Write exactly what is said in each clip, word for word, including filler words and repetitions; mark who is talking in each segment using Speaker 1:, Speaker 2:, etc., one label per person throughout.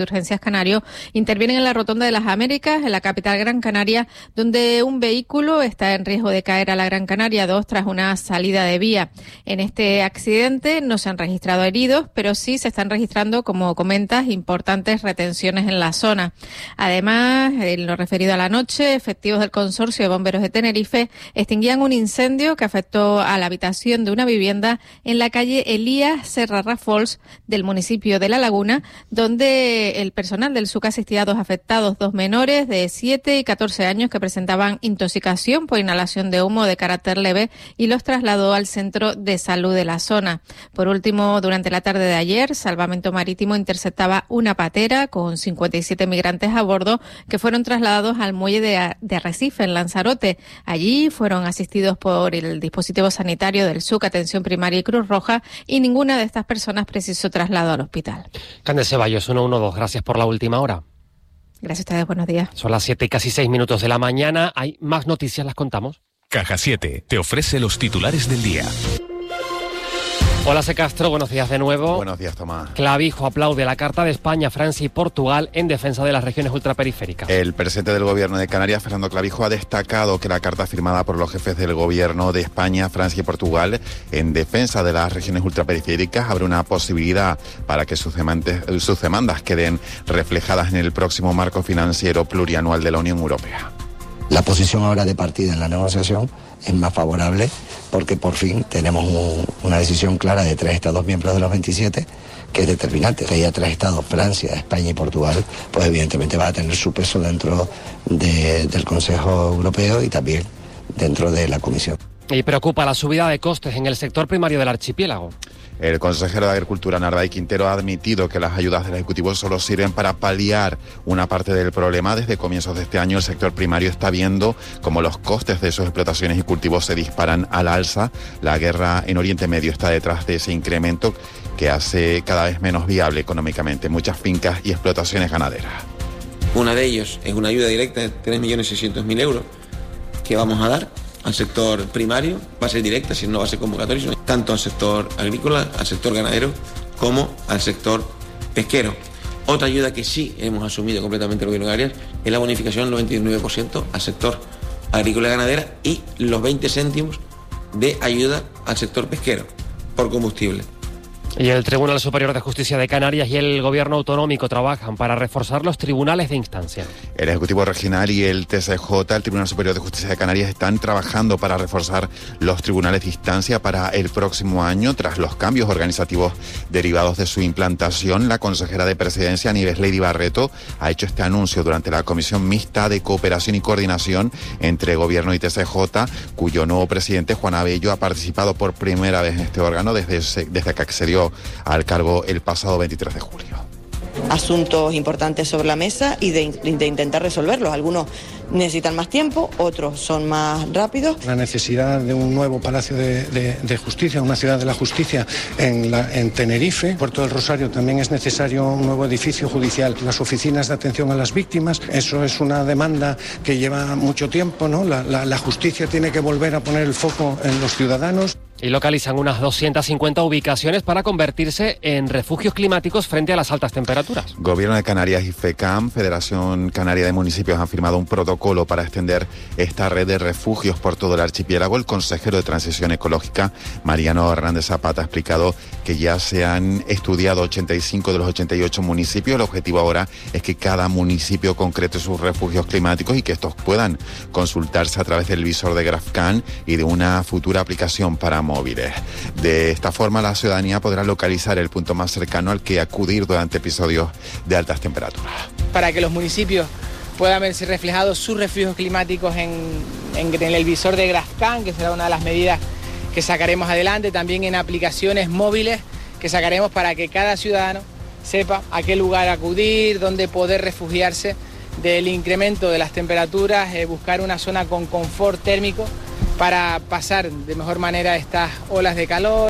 Speaker 1: de Urgencias Canario intervienen en la Rotonda de las Américas, en la capital Gran Canaria, donde un vehículo está en riesgo de caer a la Gran Canaria dos tras una salida de vía. En este accidente no se han registrado heridos, pero sí se están registrando, como comentas, importantes retenciones en la zona. Además, en lo referido a la noche, efectivos del Consorcio de Bomberos de Tenerife extinguían un incendio que afectó a la habitación de una vivienda en la calle Elías Serra Rafols del municipio de La Laguna, donde el personal del S U C asistía a dos afectados, dos menores de siete y catorce años que presentaban intoxicación por inhalación de humo de carácter leve y los trasladó al centro de salud de la zona. Por último, durante la tarde de ayer, Salvamento Marítimo interceptaba una patera con cincuenta y siete migrantes a bordo que fueron trasladados al muelle de, de Arrecife, en Lanzarote. Allí fueron asistidos por el dispositivo sanitario del S U C, Atención Primaria y Cruz Roja, y ninguna de estas personas precisó traslado al hospital.
Speaker 2: Cande Ceballos, uno uno dos, gracias por la última hora.
Speaker 1: Gracias a ustedes, buenos días.
Speaker 2: Son las siete y casi seis minutos de la mañana. Hay más noticias, las contamos.
Speaker 3: Caja siete te ofrece los titulares del día.
Speaker 2: Hola, C. Castro, buenos días de nuevo.
Speaker 4: Buenos días, Tomás.
Speaker 2: Clavijo aplaude la Carta de España, Francia y Portugal en defensa de las regiones ultraperiféricas.
Speaker 4: El presidente del Gobierno de Canarias, Fernando Clavijo, ha destacado que la carta firmada por los jefes del Gobierno de España, Francia y Portugal en defensa de las regiones ultraperiféricas abre una posibilidad para que sus demandas, sus demandas queden reflejadas en el próximo marco financiero plurianual de la Unión Europea.
Speaker 5: La posición ahora de partida en la negociación es más favorable porque por fin tenemos un, una decisión clara de tres Estados miembros de los veintisiete que es determinante. Que haya tres Estados, Francia, España y Portugal, pues evidentemente va a tener su peso dentro de, del Consejo Europeo y también dentro de la Comisión.
Speaker 2: Y preocupa la subida de costes en el sector primario del archipiélago.
Speaker 4: El consejero de Agricultura, Narváez Quintero, ha admitido que las ayudas del Ejecutivo solo sirven para paliar una parte del problema. Desde comienzos de este año, el sector primario está viendo cómo los costes de sus explotaciones y cultivos se disparan al alza. La guerra en Oriente Medio está detrás de ese incremento que hace cada vez menos viable económicamente muchas fincas y explotaciones ganaderas.
Speaker 6: Una de ellos es una ayuda directa de tres millones seiscientos mil euros que vamos a dar al sector primario, va a ser directa, si no va a ser convocatoria, tanto al sector agrícola, al sector ganadero, como al sector pesquero. Otra ayuda que sí hemos asumido completamente el Gobierno de Canarias es la bonificación del noventa y nueve por ciento al sector agrícola y ganadera y los veinte céntimos de ayuda al sector pesquero por combustible.
Speaker 2: Y el Tribunal Superior de Justicia de Canarias y el Gobierno Autonómico trabajan para reforzar los tribunales de instancia. El Ejecutivo Regional y el T S J, el Tribunal Superior de Justicia de Canarias, están trabajando para reforzar los tribunales de instancia para el próximo año. Tras los cambios organizativos derivados de su implantación, la consejera de Presidencia, Nieves Lady Barreto, ha hecho este anuncio durante la Comisión Mixta de Cooperación y Coordinación entre Gobierno y T S J, cuyo nuevo presidente, Juan Abello, ha participado por primera vez en este órgano desde, desde que accedió al cargo el pasado veintitrés de julio.
Speaker 7: Asuntos importantes sobre la mesa y de, de intentar resolverlos. Algunos necesitan más tiempo, otros son más rápidos.
Speaker 8: La necesidad de un nuevo Palacio de, de, de Justicia, una ciudad de la justicia en, la, en Tenerife. Puerto del Rosario también es necesario un nuevo edificio judicial. Las oficinas de atención a las víctimas, eso es una demanda que lleva mucho tiempo, ¿no? La, la, la justicia tiene que volver a poner el foco en los ciudadanos. Y localizan unas doscientas cincuenta ubicaciones para convertirse en refugios climáticos frente a las altas temperaturas.
Speaker 4: Gobierno de Canarias y FECAM, Federación Canaria de Municipios, han firmado un protocolo para extender esta red de refugios por todo el archipiélago. El consejero de Transición Ecológica, Mariano Hernández Zapata, ha explicado que ya se han estudiado ochenta y cinco de los ochenta y ocho municipios. El objetivo ahora es que cada municipio concrete sus refugios climáticos y que estos puedan consultarse a través del visor de GrafCan y de una futura aplicación para móviles. De esta forma, la ciudadanía podrá localizar el punto más cercano al que acudir durante episodios de altas temperaturas.
Speaker 9: Para que los municipios puedan verse reflejados sus refugios climáticos en, en, en el visor de GrafCan, que será una de las medidas que sacaremos adelante, también en aplicaciones móviles que sacaremos para que cada ciudadano sepa a qué lugar acudir, dónde poder refugiarse del incremento de las temperaturas, eh, buscar una zona con confort térmico para pasar de mejor manera estas olas de calor.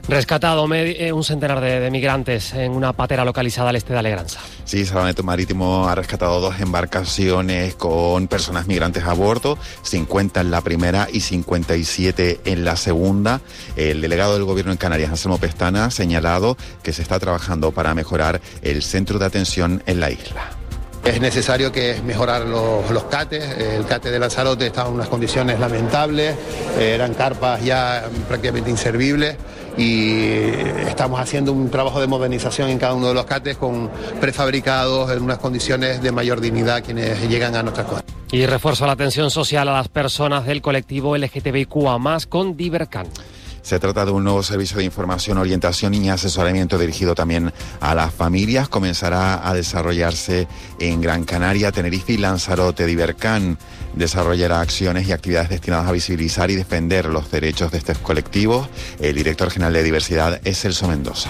Speaker 2: Rescatado med- un centenar de, de migrantes en una patera localizada al este de Alegranza.
Speaker 4: Sí, Salvamento Marítimo ha rescatado dos embarcaciones con personas migrantes a bordo, cincuenta en la primera y cincuenta y siete en la segunda. El delegado del Gobierno en Canarias, Anselmo Pestana, ha señalado que se está trabajando para mejorar el centro de atención en la isla.
Speaker 10: Es necesario que mejorar los, los cates. El cate de Lanzarote estaba en unas condiciones lamentables, eran carpas ya prácticamente inservibles y estamos haciendo un trabajo de modernización en cada uno de los cates con prefabricados en unas condiciones de mayor dignidad quienes llegan a nuestras costas.
Speaker 2: Y refuerzo la atención social a las personas del colectivo L G T B I Q A más, con Divercan.
Speaker 4: Se trata de un nuevo servicio de información, orientación y asesoramiento dirigido también a las familias. Comenzará a desarrollarse en Gran Canaria, Tenerife y Lanzarote. Divercan desarrollará acciones y actividades destinadas a visibilizar y defender los derechos de estos colectivos. El director general de Diversidad es Celso Mendoza.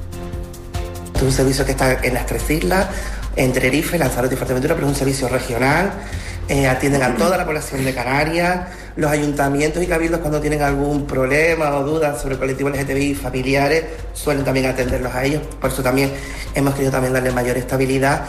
Speaker 11: Es un servicio que está en las tres islas, en Tenerife, Lanzarote y Fuerteventura, pero es un servicio regional. Eh, atienden a toda la población de Canarias. Los ayuntamientos y cabildos, cuando tienen algún problema o dudas sobre el colectivo L G T B I familiares, suelen también atenderlos a ellos. Por eso también hemos querido también darle mayor estabilidad.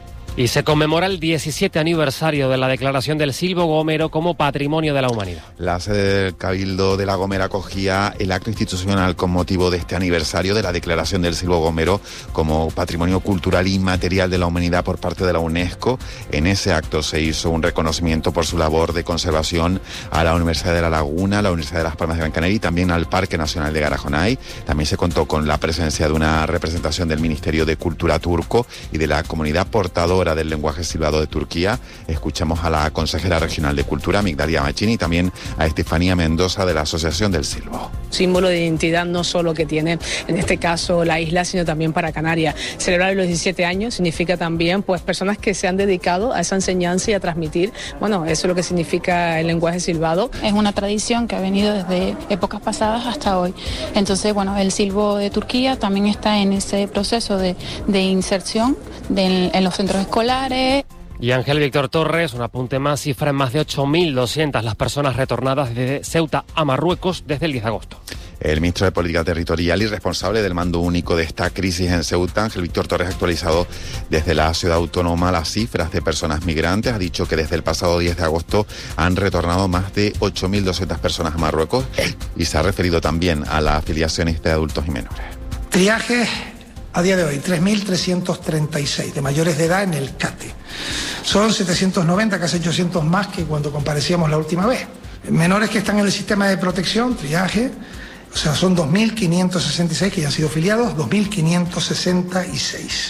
Speaker 2: Y se conmemora el diecisiete aniversario de la declaración del Silbo Gomero como Patrimonio de la Humanidad.
Speaker 4: La sede del Cabildo de La Gomera acogía el acto institucional con motivo de este aniversario de la declaración del Silbo Gomero como Patrimonio Cultural Inmaterial de la Humanidad por parte de la UNESCO. En ese acto se hizo un reconocimiento por su labor de conservación a la Universidad de La Laguna, la Universidad de Las Palmas de Gran Canaria y también al Parque Nacional de Garajonay. También se contó con la presencia de una representación del Ministerio de Cultura turco y de la comunidad portadora del lenguaje silbado de Turquía. Escuchamos a la consejera regional de Cultura, Migdalia Machini, y también a Estefanía Mendoza de la Asociación del Silbo.
Speaker 12: Símbolo de identidad no solo que tiene en este caso la isla, sino también para Canarias. Celebrar los diecisiete años significa también pues personas que se han dedicado a esa enseñanza y a transmitir, bueno, eso es lo que significa el lenguaje silbado.
Speaker 13: Es una tradición que ha venido desde épocas pasadas hasta hoy. Entonces, bueno, el silbo de Turquía también está en ese proceso de, de inserción de, en los centros escolares.
Speaker 2: Y Ángel Víctor Torres, un apunte más, cifra en más de ocho mil doscientas las personas retornadas desde Ceuta a Marruecos desde el diez de agosto.
Speaker 4: El ministro de Política Territorial y responsable del mando único de esta crisis en Ceuta, Ángel Víctor Torres, ha actualizado desde la ciudad autónoma las cifras de personas migrantes. Ha dicho que desde el pasado diez de agosto han retornado más de ocho mil doscientas personas a Marruecos y se ha referido también a las afiliaciones de adultos y menores.
Speaker 14: Triajes a día de hoy, tres mil trescientos treinta y seis de mayores de edad en el CATE. Son setecientos noventa, casi ochocientos más que cuando comparecíamos la última vez. Menores que están en el sistema de protección, triaje, o sea, son dos mil quinientos sesenta y seis que ya han sido afiliados, dos mil quinientos sesenta y seis.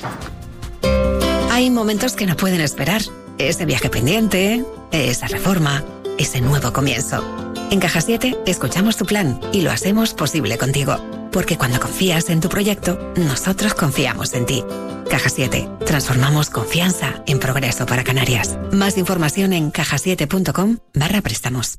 Speaker 15: Hay momentos que no pueden esperar. Ese viaje pendiente, esa reforma, ese nuevo comienzo. En Caja siete escuchamos tu plan y lo hacemos posible contigo. Porque cuando confías en tu proyecto, nosotros confiamos en ti. Caja siete. Transformamos confianza en progreso para Canarias. Más información en caja siete punto com barra préstamos.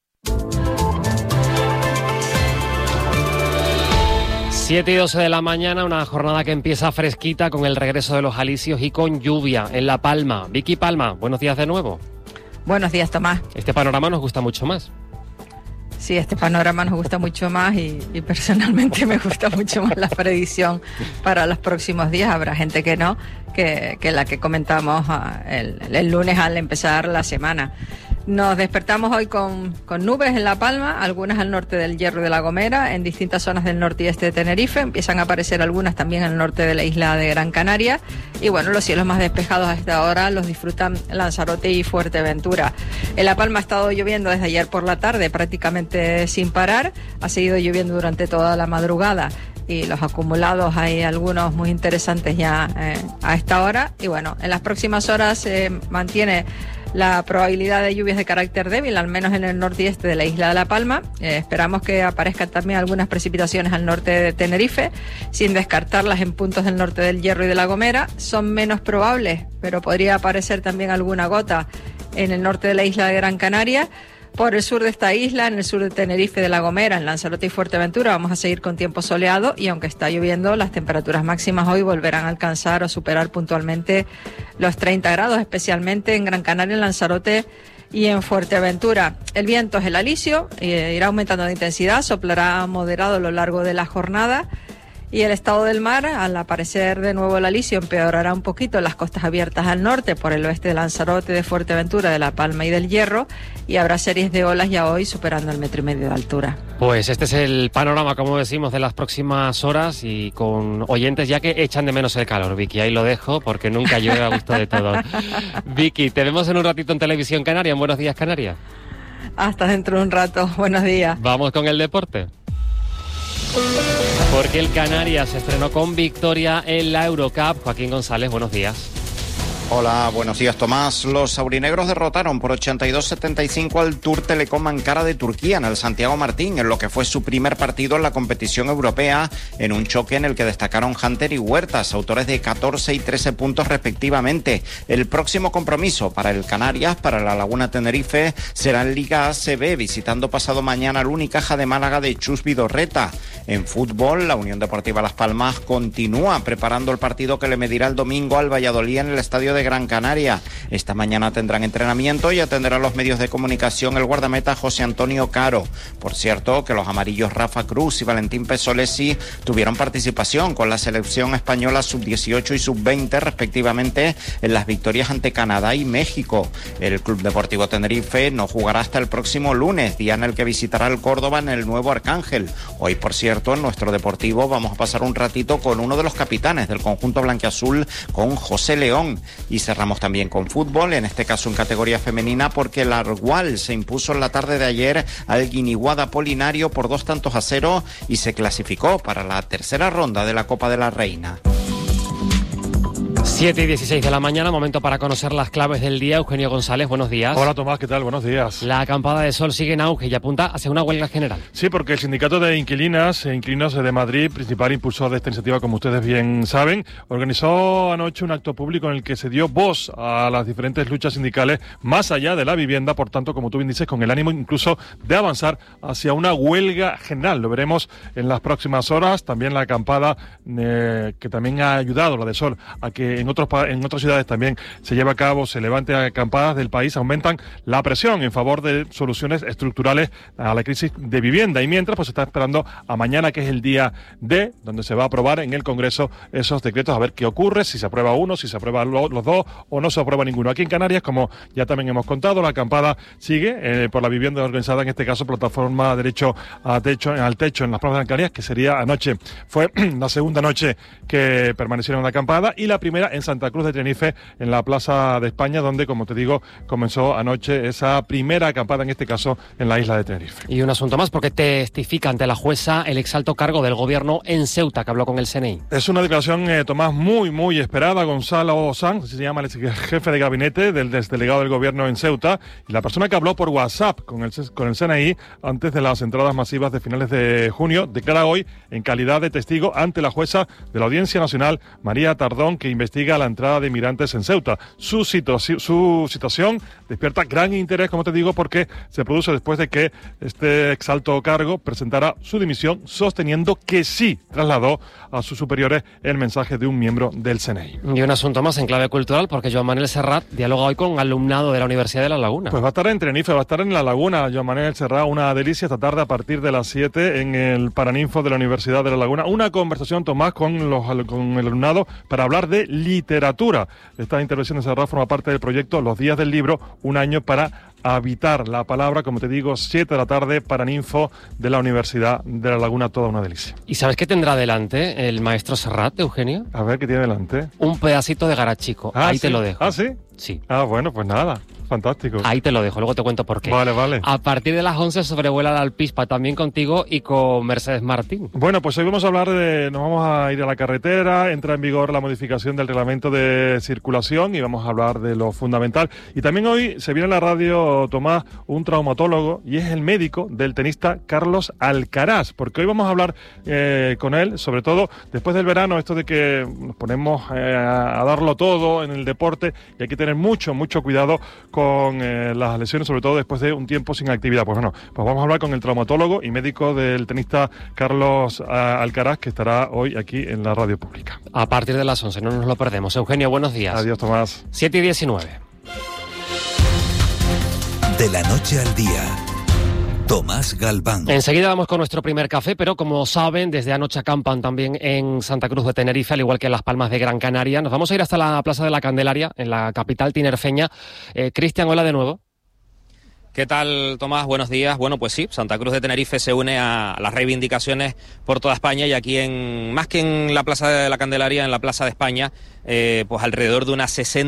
Speaker 2: siete y doce de la mañana, una jornada que empieza fresquita con el regreso de los alisios y con lluvia en La Palma. Vicky Palma, buenos días de nuevo.
Speaker 16: Buenos días, Tomás.
Speaker 2: Este panorama nos gusta mucho más.
Speaker 16: Sí, este panorama nos gusta mucho más y, y personalmente me gusta mucho más la predicción para los próximos días. Habrá gente que no, que, que la que comentamos el, el lunes al empezar la semana. Nos despertamos hoy con, con nubes en La Palma, algunas al norte del Hierro de La Gomera, en distintas zonas del norte y este de Tenerife. Empiezan a aparecer algunas también al norte de la isla de Gran Canaria. Y bueno, los cielos más despejados a esta hora los disfrutan Lanzarote y Fuerteventura. En La Palma ha estado lloviendo desde ayer por la tarde prácticamente sin parar. Ha seguido lloviendo durante toda la madrugada. Y los acumulados hay algunos muy interesantes ya eh, a esta hora. Y bueno, en las próximas horas se eh, mantiene la probabilidad de lluvias de carácter débil, al menos en el norte y este de la isla de La Palma. Eh, esperamos que aparezcan también algunas precipitaciones al norte de Tenerife, sin descartarlas en puntos del norte del Hierro y de La Gomera. Son menos probables, pero podría aparecer también alguna gota en el norte de la isla de Gran Canaria. Por el sur de esta isla, en el sur de Tenerife, de La Gomera, en Lanzarote y Fuerteventura, vamos a seguir con tiempo soleado y aunque está lloviendo, las temperaturas máximas hoy volverán a alcanzar o superar puntualmente los treinta grados, especialmente en Gran Canaria, en Lanzarote Y en Fuerteventura, el viento es el alisio, eh, irá aumentando de intensidad, soplará moderado a lo largo de la jornada. Y el estado del mar, al aparecer de nuevo el alisio, empeorará un poquito en las costas abiertas al norte, por el oeste de Lanzarote, de Fuerteventura, de La Palma y del Hierro, y habrá series de olas ya hoy superando el metro y medio de altura.
Speaker 2: Pues este es el panorama, como decimos, de las próximas horas, y con oyentes ya que echan de menos el calor. Vicky, ahí lo dejo porque nunca llueve a gusto de todos. Vicky, te vemos en un ratito en Televisión Canaria, en Buenos Días Canarias.
Speaker 16: Hasta dentro de un rato, buenos días.
Speaker 2: Vamos con el deporte. Porque el Canarias se estrenó con victoria en la Eurocup. Joaquín González, buenos días.
Speaker 17: Hola, buenos días, Tomás. Los aurinegros derrotaron por ochenta y dos a setenta y cinco al Tour Telecom Ankara de Turquía en el Santiago Martín, en lo que fue su primer partido en la competición europea, en un choque en el que destacaron Hunter y Huertas, autores de catorce y trece puntos respectivamente. El próximo compromiso para el Canarias, para la Laguna Tenerife, será en Liga A C B, visitando pasado mañana al Unicaja de Málaga de Chus Vidorreta. En fútbol, la Unión Deportiva Las Palmas continúa preparando el partido que le medirá el domingo al Valladolid en el estadio de Gran Canaria. Esta mañana tendrán entrenamiento y atenderá a los medios de comunicación el guardameta José Antonio Caro. Por cierto, que los amarillos Rafa Cruz y Valentín Pesolesi tuvieron participación con la selección española sub dieciocho y sub veinte respectivamente en las victorias ante Canadá y México. El Club Deportivo Tenerife no jugará hasta el próximo lunes, día en el que visitará el Córdoba en el Nuevo Arcángel. Hoy, por cierto, en nuestro Deportivo vamos a pasar un ratito con uno de los capitanes del conjunto blanquiazul, con José León. Y cerramos también con fútbol, en este caso en categoría femenina, porque el Argual se impuso en la tarde de ayer al Guiniguada Polinario por dos tantos a cero y se clasificó para la tercera ronda de la Copa de la Reina.
Speaker 2: siete y dieciséis de la mañana, momento para conocer las claves del día. Eugenio González, buenos días.
Speaker 18: Hola Tomás, ¿qué tal? Buenos días.
Speaker 2: La acampada de sol sigue en auge y apunta hacia una huelga general.
Speaker 18: Sí, porque el Sindicato de Inquilinas e Inquilinos de Madrid, principal impulsor de esta iniciativa, como ustedes bien saben, organizó anoche un acto público en el que se dio voz a las diferentes luchas sindicales más allá de la vivienda, por tanto, como tú bien dices, con el ánimo incluso de avanzar hacia una huelga general. Lo veremos en las próximas horas. También la acampada eh, que también ha ayudado, la de Sol, a que en otros en otras ciudades también se lleva a cabo, se levante acampadas del país, aumentan la presión en favor de soluciones estructurales a la crisis de vivienda. Y mientras, pues se está esperando a mañana, que es el día D, donde se va a aprobar en el Congreso esos decretos, a ver qué ocurre, si se aprueba uno, si se aprueba lo, los dos o no se aprueba ninguno. Aquí en Canarias, como ya también hemos contado, la acampada sigue eh, por la vivienda organizada, en este caso plataforma derecho a techo, al techo en las Palmas de Gran Canaria, que sería anoche. Fue la segunda noche que permanecieron en la acampada y la primera en Santa Cruz de Tenerife, en la Plaza de España, donde, como te digo, comenzó anoche esa primera acampada, en este caso en la isla de Tenerife.
Speaker 2: Y un asunto más, porque testifica ante la jueza el exalto cargo del gobierno en Ceuta, que habló con el C N I.
Speaker 18: Es una declaración, eh, Tomás, muy, muy esperada. Gonzalo Sanz, se llama el jefe de gabinete del desdelegado del gobierno en Ceuta, y la persona que habló por WhatsApp con el, con el C N I antes de las entradas masivas de finales de junio, declara hoy en calidad de testigo ante la jueza de la Audiencia Nacional, María Tardón, que investiga la entrada de inmigrantes en Ceuta. Su, situ su situación despierta gran interés, como te digo, porque se produce después de que este exalto cargo presentara su dimisión, sosteniendo que sí trasladó a sus superiores el mensaje de un miembro del C N I.
Speaker 2: Y un asunto más en clave cultural, porque Joan Manuel Serrat dialoga hoy con alumnado de la Universidad de La Laguna.
Speaker 18: Pues va a estar en Tenerife, va a estar en La Laguna, Joan Manuel Serrat, una delicia esta tarde a partir de las siete en el Paraninfo de la Universidad de La Laguna. Una conversación, Tomás, con, los, con el alumnado para hablar de literatura. Esta intervención de Serrat forma parte del proyecto Los Días del Libro, un año para habitar la palabra, como te digo, siete de la tarde, Paraninfo de la Universidad de La Laguna, toda una delicia.
Speaker 2: ¿Y sabes qué tendrá delante el maestro Serrat, Eugenio?
Speaker 18: A ver, ¿qué tiene delante?
Speaker 2: Un pedacito de garachico,
Speaker 18: ah,
Speaker 2: ahí
Speaker 18: ¿sí?
Speaker 2: te lo dejo.
Speaker 18: ¿Ah, sí?
Speaker 2: Sí.
Speaker 18: Ah, bueno, pues nada. Fantástico.
Speaker 2: Ahí te lo dejo, luego te cuento por qué.
Speaker 18: Vale, vale.
Speaker 2: A partir de las once sobrevuela la Alpispa, también contigo y con Mercedes Martín.
Speaker 18: Bueno, pues hoy vamos a hablar de... Nos vamos a ir a la carretera, entra en vigor la modificación del reglamento de circulación y vamos a hablar de lo fundamental. Y también hoy se viene a la radio, Tomás, un traumatólogo, y es el médico del tenista Carlos Alcaraz, porque hoy vamos a hablar eh, con él, sobre todo después del verano, esto de que nos ponemos eh, a darlo todo en el deporte y hay que tener mucho, mucho cuidado con eh, las lesiones, sobre todo después de un tiempo sin actividad. Pues bueno, pues vamos a hablar con el traumatólogo y médico del tenista Carlos uh, Alcaraz, que estará hoy aquí en la radio pública.
Speaker 2: A partir de las once, no nos lo perdemos. Eugenio, buenos días.
Speaker 18: Adiós, Tomás.
Speaker 2: siete y diecinueve.
Speaker 3: De la noche al día, Tomás Galván.
Speaker 2: Enseguida vamos con nuestro primer café, pero como saben, desde anoche acampan también en Santa Cruz de Tenerife, al igual que en Las Palmas de Gran Canaria. Nos vamos a ir hasta la Plaza de la Candelaria, en la capital tinerfeña. Eh, Cristian, hola de nuevo.
Speaker 19: ¿Qué tal, Tomás? Buenos días. Bueno, pues sí, Santa Cruz de Tenerife se une a las reivindicaciones por toda España, y aquí, en más que en la Plaza de la Candelaria, en la Plaza de España, eh, pues alrededor de unas sesenta